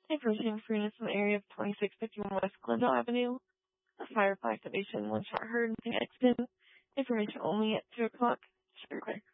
Information for units in the area of 2651 West Glendale Avenue. A firefly activation, one shot heard, and accident. Information only at 2 o'clock.